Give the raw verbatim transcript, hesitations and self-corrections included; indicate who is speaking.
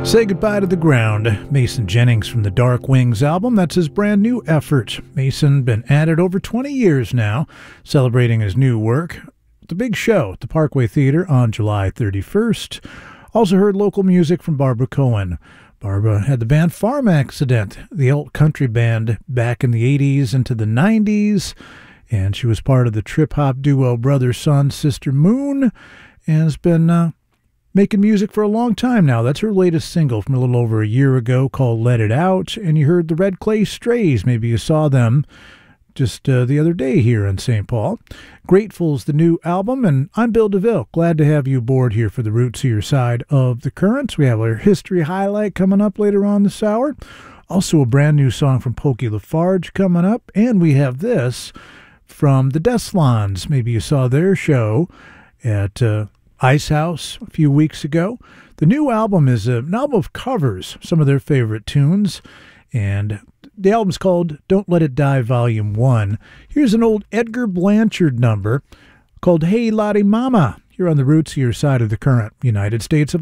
Speaker 1: Say Goodbye to the Ground, Mason Jennings from the Dark Wings album. That's his brand new effort. Mason been at it over twenty years now, celebrating his new work. The big show at the Parkway Theater on July thirty-first. Also heard local music from Barbara Cohen. Barbara had the band Farm Accident, the alt country band back in the eighties into the nineties, and she was part of the trip-hop duo Brother Sun Sister Moon, and has been uh, making music for a long time now. That's her latest single from a little over a year ago called Let It Out, and you heard the Red Clay Strays. Maybe you saw them just uh, the other day here in Saint Paul. Grateful's the new album, and I'm Bill DeVille. Glad to have you aboard here for the Roots Here side of the Currents. We have our history highlight coming up later on this hour. Also a brand new song from Pokey LaFarge coming up, and we have this from the Deslons. Maybe you saw their show at uh, Ice House a few weeks ago. The new album is a, an album of covers, some of their favorite tunes, and the album's called Don't Let It Die Volume one. Here's an old Edgar Blanchard number called Hey Lottie Mama. You're on the Roots Here side of the Current, United States of